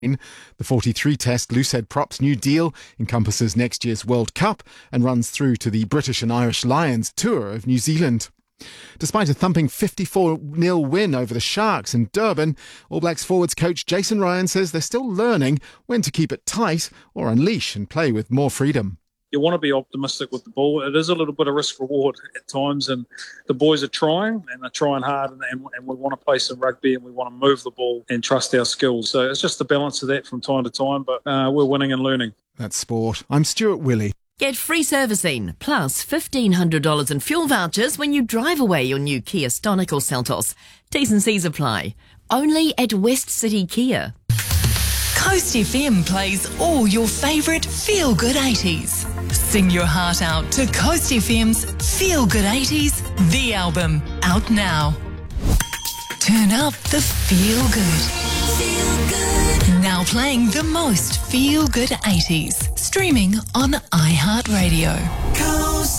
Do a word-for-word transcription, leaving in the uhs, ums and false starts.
The forty-three test Loosehead Props new deal encompasses next year's World Cup and runs through to the British and Irish Lions tour of New Zealand. Despite a thumping fifty-four nil win over the Sharks in Durban, All Blacks forwards coach Jason Ryan says they're still learning when to keep it tight or unleash and play with more freedom. You want to be optimistic with the ball. It is a little bit of risk reward at times, and the boys are trying and they're trying hard, and, and, and we want to play some rugby and we want to move the ball and trust our skills. So it's just the balance of that from time to time, but uh, we're winning and learning. That's sport. I'm Stuart Willey. Get free servicing plus fifteen hundred dollars in fuel vouchers when you drive away your new Kia Stonic or Seltos. T's and C's apply. Only at West City Kia. Coast F M plays all your favourite feel-good eighties. Sing your heart out to Coast F M's Feel Good eighties, the album, out now. Turn up the feel good. Feel good. Now playing the most feel good eighties. Streaming on iHeartRadio. Coast